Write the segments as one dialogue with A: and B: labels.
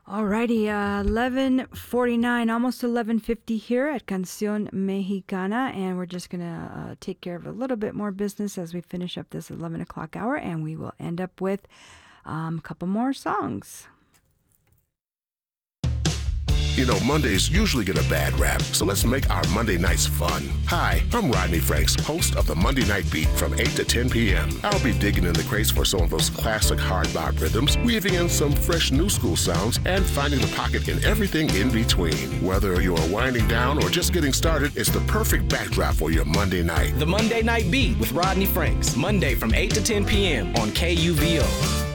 A: Alrighty, 11:49, almost 11:50 here at Canción Mexicana, and we're just gonna take care of a little bit more business as we finish up this 11 o'clock hour, and we will end up with a couple more songs.
B: You know, Mondays usually get a bad rap, so let's make our Monday nights fun. Hi, I'm Rodney Franks, host of the Monday Night Beat from 8 to 10 p.m. I'll be digging in the crates for some of those classic hard bop rhythms, weaving in some fresh new school sounds, and finding the pocket in everything in between. Whether you're winding down or just getting started, it's the perfect backdrop for your Monday night.
C: The Monday Night Beat with Rodney Franks, Monday from 8 to 10 p.m. on KUVO.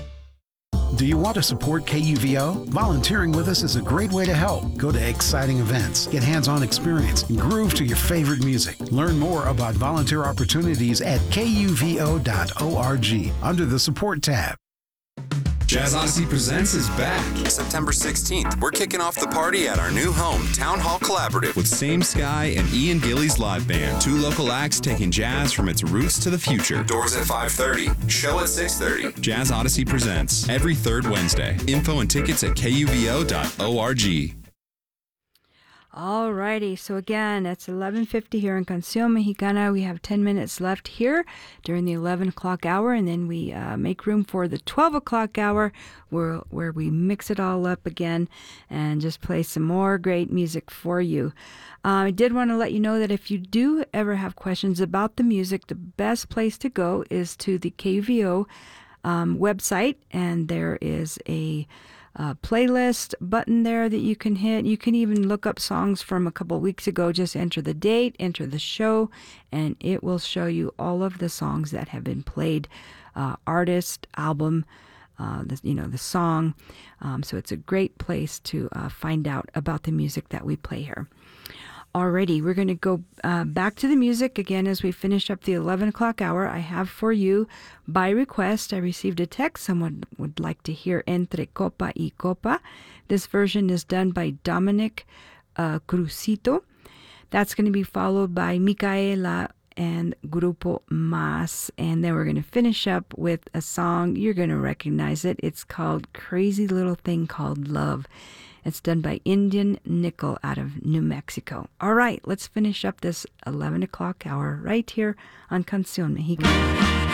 D: Do you want to support KUVO? Volunteering with us is a great way to help. Go to exciting events, get hands-on experience, and groove to your favorite music. Learn more about volunteer opportunities at kuvo.org under the Support tab.
E: Jazz Odyssey Presents is back.
F: September 16th, we're kicking off the party at our new home, Town Hall Collaborative.
E: With Same Sky and Ian Gillies Live Band. 2 local acts taking jazz from its roots to the future.
F: Doors at 5:30, show at 6:30.
E: Jazz Odyssey Presents every third Wednesday. Info and tickets at kuvo.org.
A: Alrighty, so again, it's 11:50 here in Canción Mexicana. We have 10 minutes left here during the 11 o'clock hour, and then we make room for the 12 o'clock hour where we mix it all up again and just play some more great music for you. I did want to let you know that if you do ever have questions about the music, the best place to go is to the KUVO website, and there is a playlist button there that you can hit. You can even look up songs from a couple weeks ago. Just enter the date, enter the show, and it will show you all of the songs that have been played, artist, album, the song. So it's a great place to find out about the music that we play here. Alrighty, we're going to go back to the music again as we finish up the 11 o'clock hour. I have for you, by request, I received a text. Someone would like to hear Entre Copa y Copa. This version is done by Dominic Crucito. That's going to be followed by Micaela and Grupo Mas. And then we're going to finish up with a song. You're going to recognize it. It's called Crazy Little Thing Called Love. It's done by Indian Nickel out of New Mexico. All right, let's finish up this 11 o'clock hour right here on Canción Mexicana.